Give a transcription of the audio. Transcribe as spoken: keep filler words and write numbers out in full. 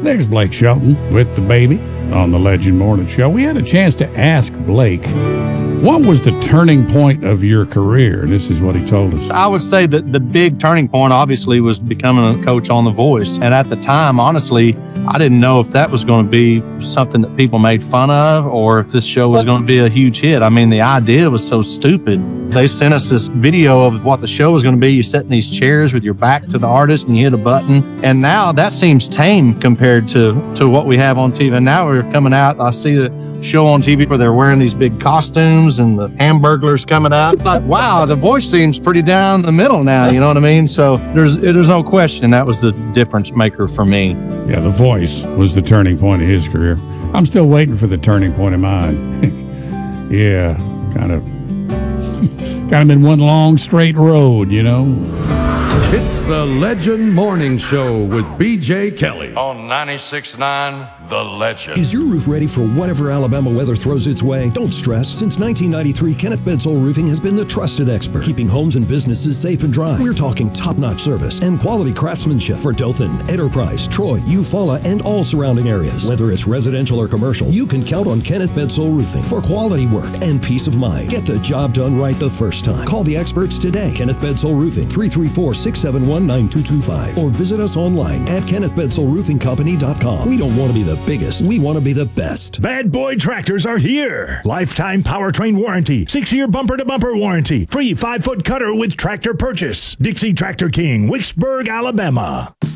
There's Blake Shelton with the baby on the Legend Morning Show. We had a chance to ask Blake, what was the turning point of your career? This is what he told us. I would say that the big turning point, obviously, was becoming a coach on The Voice. And at the time, honestly, I didn't know if that was going to be something that people made fun of or if this show was going to be a huge hit. I mean, the idea was so stupid. They sent us this video of what the show was going to be. You sit in these chairs with your back to the artist and you hit a button. And now that seems tame compared to, to what we have on T V. And now we're coming out. I see the show on T V where they're wearing these big costumes and the Hamburglers coming out. Like, wow, The Voice seems pretty down the middle now. You know what I mean? So there's there's no question that was the difference maker for me. Yeah, The Voice was the turning point of his career. I'm still waiting for the turning point of mine. Yeah, kind of, kind of been one long straight road, you know. It's the Legend Morning Show with B J Kelly on ninety-six point nine The Legend. Is your roof ready for whatever Alabama weather throws its way? Don't stress. Since nineteen ninety-three, Kenneth Bedsole Roofing has been the trusted expert, keeping homes and businesses safe and dry. We're talking top-notch service and quality craftsmanship for Dothan, Enterprise, Troy, Eufaula, and all surrounding areas. Whether it's residential or commercial, you can count on Kenneth Bedsole Roofing for quality work and peace of mind. Get the job done right the first time. Call the experts today. Kenneth Bedsole Roofing, three three four, six seven one, nine two two five, or visit us online at kenneth bedsole roofing company dot com. We don't want to be the biggest, we want to be the best. Bad Boy Tractors are here. Lifetime powertrain warranty, six-year bumper-to-bumper warranty, free five-foot cutter with tractor purchase. Dixie Tractor King, Wicksburg, Alabama.